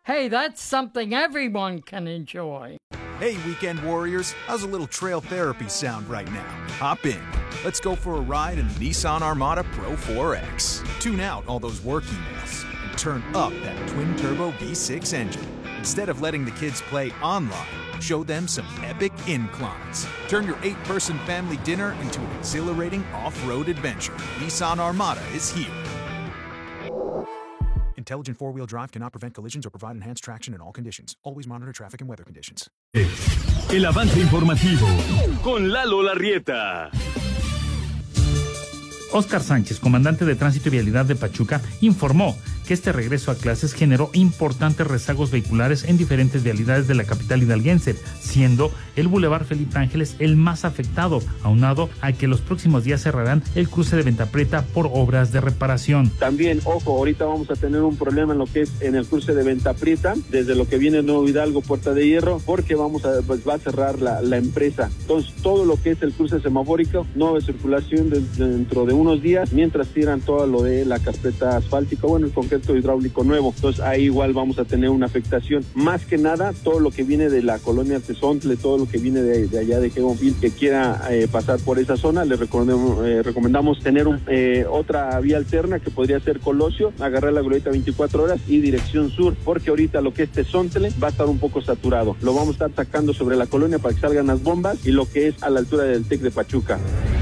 Hey, that's something everyone can enjoy. Hey, weekend warriors, how's a little trail therapy sound right now? Hop in. Let's go for a ride in the Nissan Armada Pro 4X. Tune out all those work emails and turn up that twin-turbo V6 engine. Instead of letting the kids play online, show them some epic inclines. Turn your 8-person family dinner into an exhilarating off-road adventure. Nissan Armada is here. Intelligent four-wheel drive cannot prevent collisions or provide enhanced traction in all conditions. Always monitor traffic and weather conditions. El avance informativo con Lalo Larrieta. Óscar Sánchez, comandante de Tránsito y Vialidad de Pachuca, informó que este regreso a clases generó importantes rezagos vehiculares en diferentes vialidades de la capital hidalguense, siendo el Boulevard Felipe Ángeles el más afectado, aunado a que los próximos días cerrarán el cruce de Venta Prieta por obras de reparación. También, ojo, ahorita vamos a tener un problema en lo que es en el cruce de Venta Prieta, desde lo que viene Nuevo Hidalgo, Puerta de Hierro, porque va a cerrar la empresa. Entonces, todo lo que es el cruce semafórico, nueva circulación dentro de unos días, mientras tiran todo lo de la carpeta asfáltica, bueno, el concreto hidráulico nuevo. Entonces ahí igual vamos a tener una afectación. Más que nada, todo lo que viene de la colonia Tezontle, todo lo que viene de allá de Jegonville, que quiera pasar por esa zona, le recomendamos tener otra vía alterna que podría ser Colosio, agarrar la glorieta 24 horas y dirección sur, porque ahorita lo que es Tezontle va a estar un poco saturado. Lo vamos a estar sacando sobre la colonia para que salgan las bombas y lo que es a la altura del TEC de Pachuca.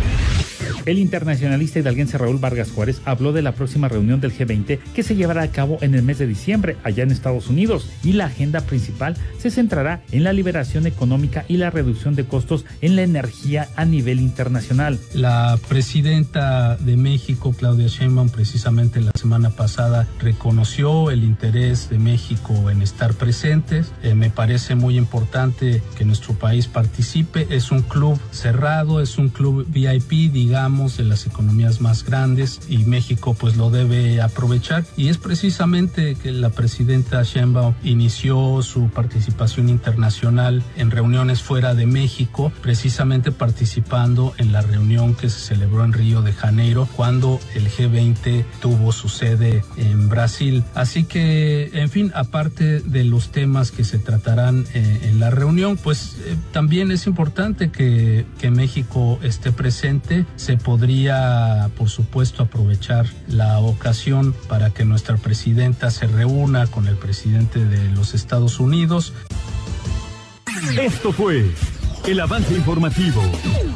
El internacionalista hidalguense Raúl Vargas Juárez habló de la próxima reunión del G20 que se llevará a cabo en el mes de diciembre allá en Estados Unidos, y la agenda principal se centrará en la liberación económica y la reducción de costos en la energía a nivel internacional. La presidenta de México, Claudia Sheinbaum, precisamente la semana pasada reconoció el interés de México en estar presentes. Me parece muy importante que nuestro país participe. Es un club cerrado, es un club VIP, digamos, de las economías más grandes, y México pues lo debe aprovechar, y es precisamente que la presidenta Sheinbaum inició su participación internacional en reuniones fuera de México, precisamente participando en la reunión que se celebró en Río de Janeiro cuando el G20 tuvo su sede en Brasil. Así que, en fin, aparte de los temas que se tratarán en la reunión, pues también es importante que México esté presente. Se podría, por supuesto, aprovechar la ocasión para que nuestra presidenta se reúna con el presidente de los Estados Unidos. Esto fue el avance informativo.